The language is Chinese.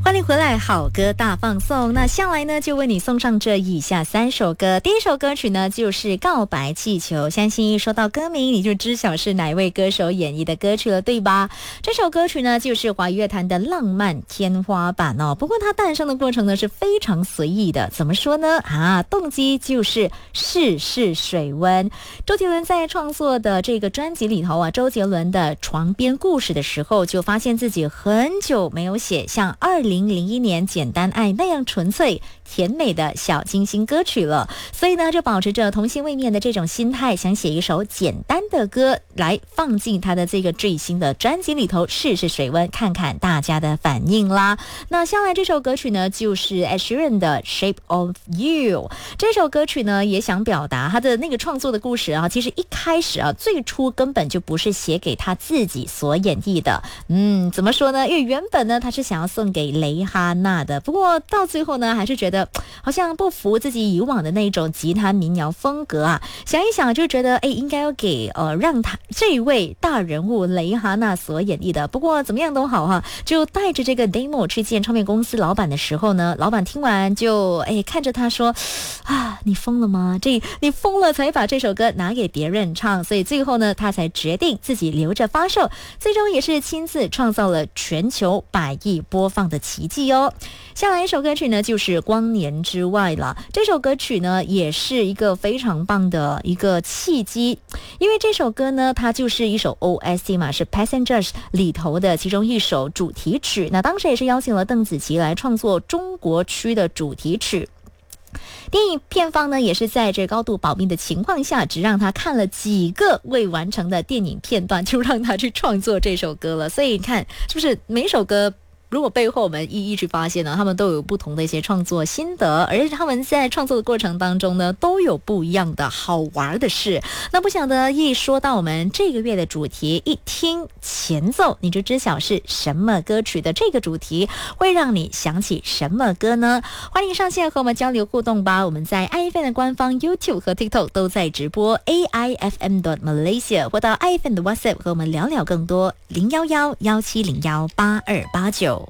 欢迎回来，好歌大放送。那向来呢，就为你送上这以下3首歌。第一首歌曲呢，就是《告白气球》，相信一说到歌名，你就知晓是哪位歌手演绎的歌曲了，对吧？这首歌曲呢，就是华语乐坛的浪漫天花板哦。不过它诞生的过程呢，是非常随意的。怎么说呢？动机就是试试水温。周杰伦在创作的这个专辑里头周杰伦的床边故事的时候，就发现自己很久没有写像2001年简单爱那样纯粹甜美的小清新歌曲了，所以呢就保持着童心未泯的这种心态，想写一首简单的歌来放进他的这个最新的专辑里头试试水温，看看大家的反应啦。那下来这首歌曲呢，就是 Ed Sheeran 的 Shape of You。 这首歌曲呢也想表达他的那个创作的故事其实一开始最初根本就不是写给他自己所演绎的。怎么说呢？因为原本呢他是想要送给蕾哈娜的，不过到最后呢还是觉得好像不服自己以往的那种吉他民谣风格想一想就觉得应该要给让他这一位大人物蕾哈娜所演绎的。不过怎么样都好就带着这个 demo 去见唱片公司老板的时候呢，老板听完就看着他说你疯了吗？你疯了才把这首歌拿给别人唱。所以最后呢他才决定自己留着发售，最终也是亲自创造了全球100亿播放的奇迹哦。下来一首歌曲呢就是光年之外了。这首歌曲呢也是一个非常棒的一个契机，因为这首歌呢它就是一首 OST 嘛，是 Passengers 里头的其中一首主题曲。那当时也是邀请了邓紫棋来创作中国区的主题曲。电影片方呢也是在这高度保密的情况下，只让他看了几个未完成的电影片段，就让他去创作这首歌了。所以你看是不是每首歌如果背后我们一一去发现呢，他们都有不同的一些创作心得，而且他们在创作的过程当中呢，都有不一样的好玩的事。那不晓得一说到我们这个月的主题，一听前奏你就知晓是什么歌曲的这个主题会让你想起什么歌呢？欢迎上线和我们交流互动吧。我们在 IFM 的官方 YouTube 和 TikTok 都在直播 AIFM.Malaysia， 或到 IFM 的 WhatsApp 和我们聊聊更多，011-1701-8289。